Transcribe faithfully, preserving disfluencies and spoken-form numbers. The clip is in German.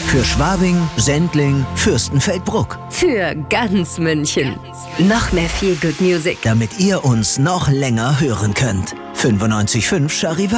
Für Schwabing, Sendling, Fürstenfeldbruck. Für ganz München. Noch mehr Feel Good Music. Damit ihr uns noch länger hören könnt. fünfundneunzig Komma fünf Charivari.